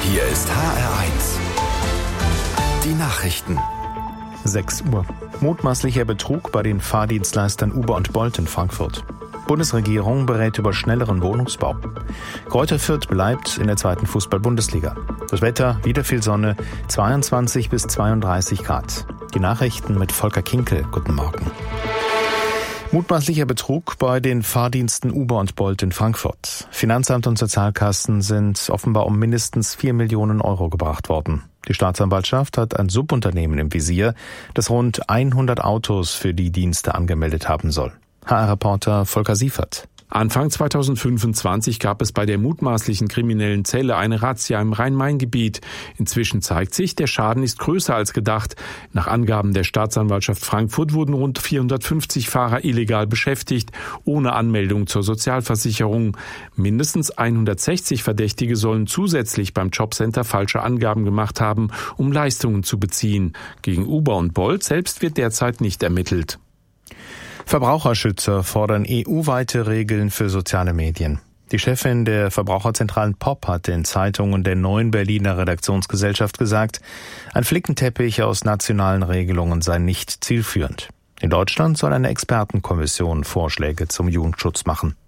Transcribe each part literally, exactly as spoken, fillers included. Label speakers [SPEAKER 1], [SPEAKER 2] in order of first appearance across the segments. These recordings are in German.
[SPEAKER 1] Hier ist H R eins. Die Nachrichten.
[SPEAKER 2] sechs Uhr. Mutmaßlicher Betrug bei den Fahrdienstleistern Uber und Bolt in Frankfurt. Bundesregierung berät über schnelleren Wohnungsbau. Greuther Fürth bleibt in der zweiten Fußball-Bundesliga. Das Wetter, wieder viel Sonne, zweiundzwanzig bis zweiunddreißig Grad. Die Nachrichten mit Volker Kinkel. Guten Morgen. Mutmaßlicher Betrug bei den Fahrdiensten Uber und Bolt in Frankfurt. Finanzamt und Sozialkassen sind offenbar um mindestens vier Millionen Euro gebracht worden. Die Staatsanwaltschaft hat ein Subunternehmen im Visier, das rund hundert Autos für die Dienste angemeldet haben soll. H R-Reporter Volker Siefert.
[SPEAKER 3] Anfang zweitausendfünfundzwanzig gab es bei der mutmaßlichen kriminellen Zelle eine Razzia im Rhein-Main-Gebiet. Inzwischen zeigt sich, der Schaden ist größer als gedacht. Nach Angaben der Staatsanwaltschaft Frankfurt wurden rund vierhundertfünfzig Fahrer illegal beschäftigt, ohne Anmeldung zur Sozialversicherung. Mindestens hundertsechzig Verdächtige sollen zusätzlich beim Jobcenter falsche Angaben gemacht haben, um Leistungen zu beziehen. Gegen Uber und Bolt selbst wird derzeit nicht ermittelt.
[SPEAKER 2] Verbraucherschützer fordern E U-weite Regeln für soziale Medien. Die Chefin der Verbraucherzentralen P O P hat den Zeitungen der Neuen Berliner Redaktionsgesellschaft gesagt, ein Flickenteppich aus nationalen Regelungen sei nicht zielführend. In Deutschland soll eine Expertenkommission Vorschläge zum Jugendschutz machen.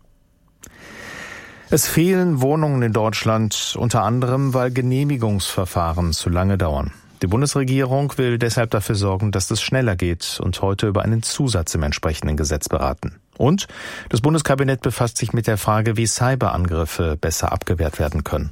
[SPEAKER 2] Es fehlen Wohnungen in Deutschland, unter anderem, weil Genehmigungsverfahren zu lange dauern. Die Bundesregierung will deshalb dafür sorgen, dass es schneller geht und heute über einen Zusatz im entsprechenden Gesetz beraten. Und das Bundeskabinett befasst sich mit der Frage, wie Cyberangriffe besser abgewehrt werden können.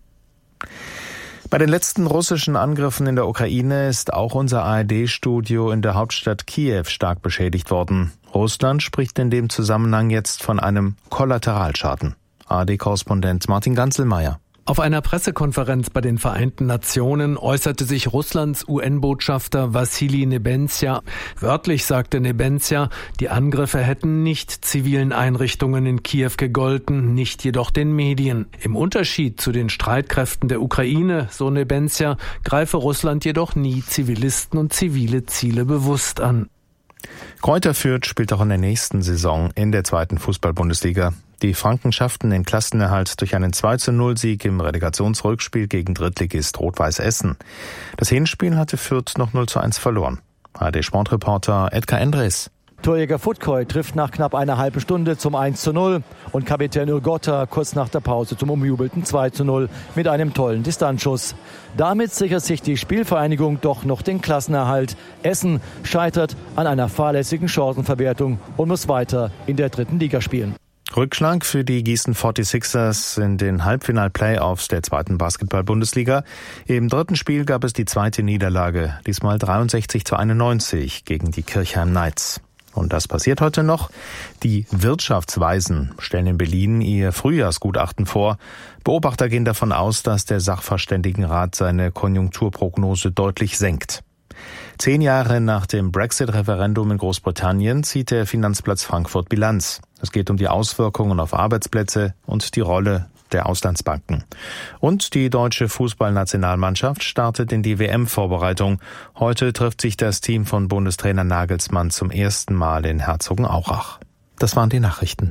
[SPEAKER 2] Bei den letzten russischen Angriffen in der Ukraine ist auch unser A R D-Studio in der Hauptstadt Kiew stark beschädigt worden. Russland spricht in dem Zusammenhang jetzt von einem Kollateralschaden. A R D-Korrespondent Martin Ganzelmeier.
[SPEAKER 4] Auf einer Pressekonferenz bei den Vereinten Nationen äußerte sich Russlands U N-Botschafter Wassili Nebenzia. Wörtlich sagte Nebenzia, die Angriffe hätten nicht zivilen Einrichtungen in Kiew gegolten, nicht jedoch den Medien. Im Unterschied zu den Streitkräften der Ukraine, so Nebenzia, greife Russland jedoch nie Zivilisten und zivile Ziele bewusst an.
[SPEAKER 2] Greuther Fürth spielt auch in der nächsten Saison in der zweiten Fußball-Bundesliga. Die Franken schafften den Klassenerhalt durch einen zwei zu null Sieg im Relegationsrückspiel gegen Drittligist Rot-Weiß Essen. Das Hinspiel hatte Fürth noch null zu eins verloren. A R D-Sportreporter Edgar Endres.
[SPEAKER 5] Torjäger Futkoy trifft nach knapp einer halben Stunde zum eins zu null und Kapitän Urgotta kurz nach der Pause zum umjubelten zwei zu null mit einem tollen Distanzschuss. Damit sichert sich die Spielvereinigung doch noch den Klassenerhalt. Essen scheitert an einer fahrlässigen Chancenverwertung und muss weiter in der dritten Liga spielen.
[SPEAKER 2] Rückschlag für die Gießen forty-sixers in den Halbfinal-Playoffs der zweiten Basketball-Bundesliga. Im dritten Spiel gab es die zweite Niederlage, diesmal dreiundsechzig zu einundneunzig gegen die Kirchheim Knights. Und das passiert heute noch. Die Wirtschaftsweisen stellen in Berlin ihr Frühjahrsgutachten vor. Beobachter gehen davon aus, dass der Sachverständigenrat seine Konjunkturprognose deutlich senkt. Zehn Jahre nach dem Brexit-Referendum in Großbritannien zieht der Finanzplatz Frankfurt Bilanz. Es geht um die Auswirkungen auf Arbeitsplätze und die Rolle der Auslandsbanken. Und die deutsche Fußballnationalmannschaft startet in die W M-Vorbereitung. Heute trifft sich das Team von Bundestrainer Nagelsmann zum ersten Mal in Herzogenaurach. Das waren die Nachrichten.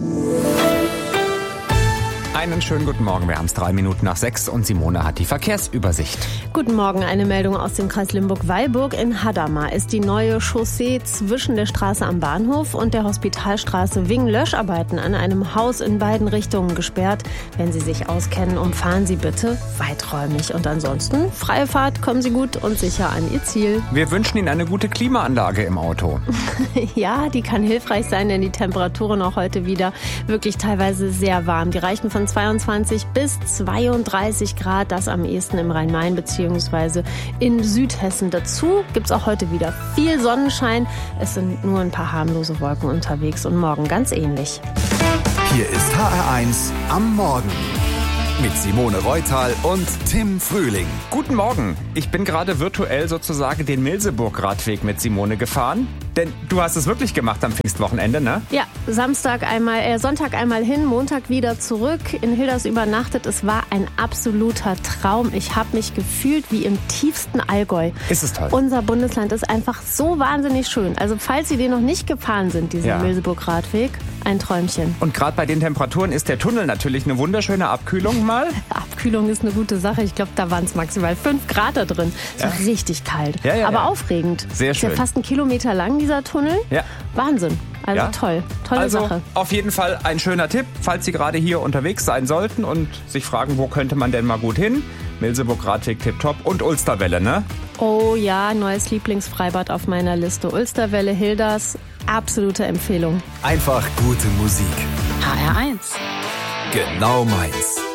[SPEAKER 6] Einen schönen guten Morgen, wir haben es drei Minuten nach sechs und Simone hat die Verkehrsübersicht.
[SPEAKER 7] Guten Morgen, eine Meldung aus dem Kreis Limburg-Weilburg. In Hadamar ist die neue Chaussee zwischen der Straße am Bahnhof und der Hospitalstraße wegen Löscharbeiten an einem Haus in beiden Richtungen gesperrt. Wenn Sie sich auskennen, umfahren Sie bitte weiträumig. Und ansonsten, freie Fahrt, kommen Sie gut und sicher an Ihr Ziel.
[SPEAKER 6] Wir wünschen Ihnen eine gute Klimaanlage im Auto.
[SPEAKER 7] Ja, die kann hilfreich sein, denn die Temperaturen auch heute wieder wirklich teilweise sehr warm. Die reichen von zweiundzwanzig bis zweiunddreißig Grad, das am ehesten im Rhein-Main bzw. in Südhessen. Dazu gibt es auch heute wieder viel Sonnenschein. Es sind nur ein paar harmlose Wolken unterwegs und morgen ganz ähnlich.
[SPEAKER 1] Hier ist H R eins am Morgen. Mit Simone Reutal und Tim Frühling.
[SPEAKER 6] Guten Morgen. Ich bin gerade virtuell sozusagen den Milseburg-Radweg mit Simone gefahren. Denn du hast es wirklich gemacht am Pfingstwochenende, ne?
[SPEAKER 7] Ja, Samstag einmal, äh, Sonntag einmal hin, Montag wieder zurück. In Hilders übernachtet. Es war ein absoluter Traum. Ich habe mich gefühlt wie im tiefsten Allgäu.
[SPEAKER 6] Ist es toll.
[SPEAKER 7] Unser Bundesland ist einfach so wahnsinnig schön. Also falls Sie den noch nicht gefahren sind, diesen
[SPEAKER 6] ja.
[SPEAKER 7] Milseburg-Radweg, Ein Träumchen.
[SPEAKER 6] Und gerade bei den Temperaturen ist der Tunnel natürlich eine wunderschöne Abkühlung mal.
[SPEAKER 7] Abkühlung ist eine gute Sache. Ich glaube, da waren es maximal fünf Grad da drin. Es
[SPEAKER 6] Ja.
[SPEAKER 7] war richtig kalt,
[SPEAKER 6] Ja, ja,
[SPEAKER 7] aber
[SPEAKER 6] ja.
[SPEAKER 7] aufregend.
[SPEAKER 6] Sehr
[SPEAKER 7] Ist ja
[SPEAKER 6] schön.
[SPEAKER 7] fast einen Kilometer lang, dieser Tunnel.
[SPEAKER 6] Ja.
[SPEAKER 7] Wahnsinn. Also
[SPEAKER 6] Ja.
[SPEAKER 7] toll. Tolle
[SPEAKER 6] Also
[SPEAKER 7] Sache.
[SPEAKER 6] auf jeden Fall ein schöner Tipp, falls Sie gerade hier unterwegs sein sollten und sich fragen, wo könnte man denn mal gut hin? Milseburg-Radweg tipptopp und Ulsterwelle, ne?
[SPEAKER 7] Oh ja, neues Lieblingsfreibad auf meiner Liste. Ulsterwelle, Hilders. Absolute Empfehlung.
[SPEAKER 1] Einfach gute Musik.
[SPEAKER 8] H R eins.
[SPEAKER 1] Genau meins.